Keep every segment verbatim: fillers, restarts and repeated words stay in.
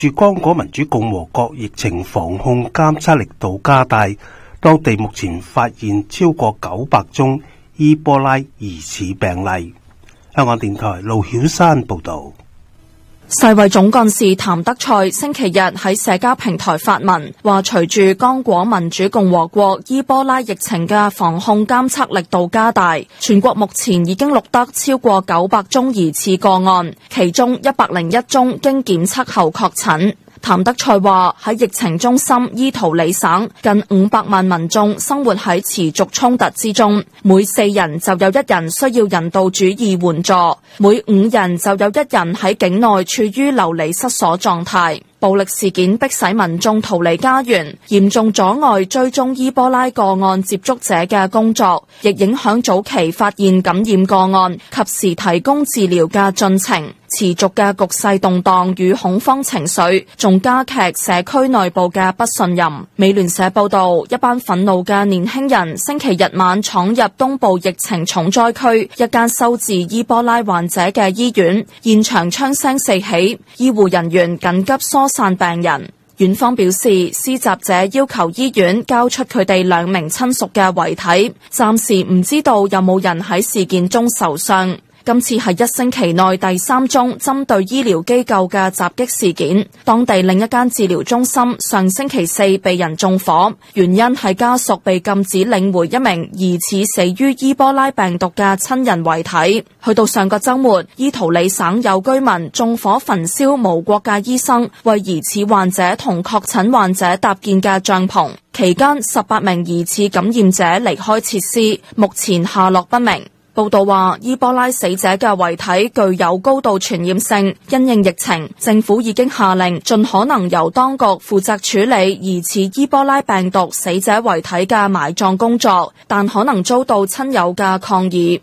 駐剛果民主共和國疫情防控監測力度加大，當地目前發現超過九百宗伊波拉疑似病例。香港電台盧曉山報道。 世衛總幹事譚德塞星期日喺社交平台發文，話隨住剛果民主共和國伊波拉疫情嘅防控監測力度加大，全國目前已經錄得超過九百宗疑似個案，其中一百零一宗經檢測後確診。譚德塞話喺疫情中心伊圖里省，近五百萬民眾生活喺持續衝突之中，每四人就有一人需要人道主義援助，每五人就有一人喺境內處於流離失所狀態。暴力事件迫使民眾逃離家園，嚴重阻礙追蹤伊波拉個案接觸者嘅工作，亦影響早期發現感染個案，及時提供治療嘅進程。持續嘅局勢動盪與恐慌情緒，仲加劇社區內部嘅不信任。美聯社報道，一班憤怒嘅年輕人星期日晚闖入東部疫情重災區一間收治伊波拉患者嘅醫院，現場槍聲四起，醫護人員緊急疏散病人。院方表示，施襲者要求醫院交出佢哋兩名親屬嘅遺體，暫時唔知道有冇人喺事件中受傷。今次係一星期內第三宗針對醫療機構嘅襲擊事件。當地另一間治療中心上星期四被人縱火，原因係家屬被禁止領回一名疑似死於伊波拉病毒嘅親人遺體。去到上個週末，伊圖里省有居民縱火焚燒無國界醫生為疑似患者同確診患者搭建嘅帳篷，期間十八名疑似感染者離開設施，目前下落不明。報道話，伊波拉死者嘅遺體具有高度傳染性，因應疫情，政府已經下令盡可能由當局負責處理疑似伊波拉病毒死者遺體嘅埋葬工作，但可能遭到親友嘅抗議。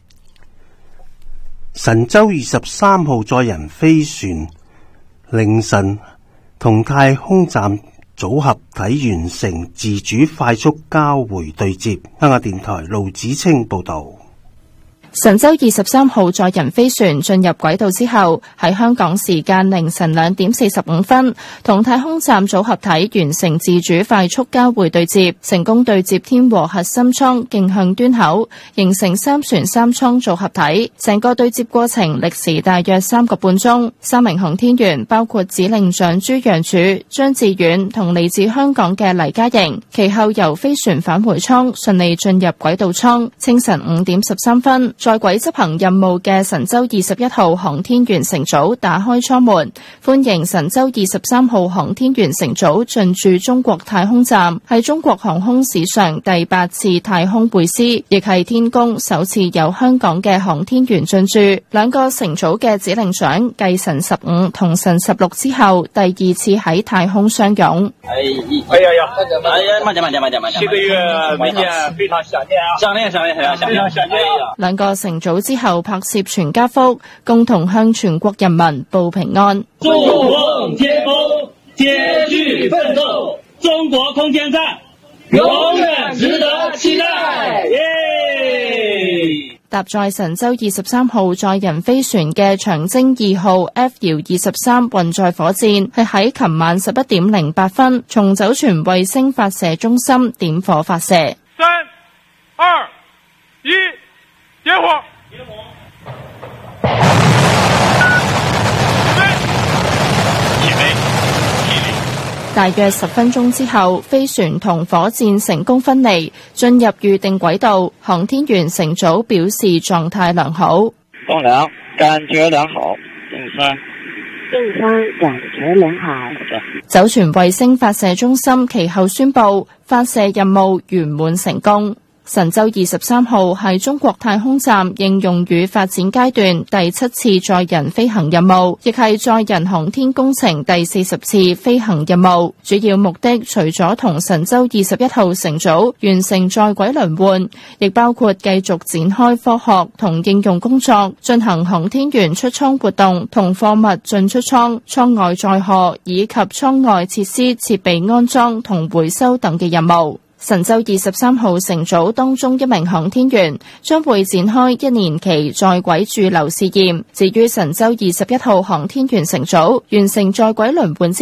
神舟二十三號載人飛船凌晨同太空站組合體完成自主快速交會對接。香港電台盧子清報道。 神舟二十三號載人飛船進入軌道之後，喺香港時間凌晨兩點四十五分，同太空站組合體完成自主快速交會對接，成功對接天和核心艙徑向端口，形成三船三艙組合體。整個對接過程歷時大約三個半鐘。三名航天員包括指令長朱楊柱、張志遠同嚟自香港嘅黎嘉瑩，其後由飛船返回艙順利進入軌道艙。清晨五點十三分，在軌執行任務嘅神舟二十一號航天員乘組打開艙門，歡迎神舟二十三號航天員乘組進駐中國太空站，係中國航空史上第八次太空會師，亦係天宮首次有香港嘅航天員進駐。兩個乘組嘅指令長繼神十五同神十六之後，第二次喺太空相擁。 哎呀呀，哎呀，慢點慢點慢點慢點，這個月每年非常想念啊，想念想念想念想念想念啊。 兩個乘組之後拍攝全家福，共同向全國人民報平安。 縱橫天空，艱巨奮鬥，中國空間站永遠值得期待。耶！ 搭載神舟二十三號載人飛船嘅長征二號 F 遙二十三運載火箭係喺琴晚十一點零八分從酒泉衛星發射中心點火發射。 三、二、一，點火！ 大約十分鐘之後，飛船同火箭成功分離，進入預定軌道。航天員乘組表示狀態良好。 棟梁感覺良好。正三。 正三感覺良好。 酒泉衛星發射中心其後宣布發射任務圓滿成功。神舟二十三號係中國太空站應用與發展階段第七次載人飛行任務，亦係載人航天工程第四十次飛行任務。主要目的除咗同神舟二十一號乘組完成在軌輪換，亦包括繼續展開科學同應用工作，進行航天員出艙活動同貨物進出艙、艙外載荷以及艙外設施設備安裝同回收等嘅任務。 神舟二十三號乘組當中一名航天員將會展開一年期在軌駐留試驗。至於神舟二十一號航天員乘組完成在軌輪換之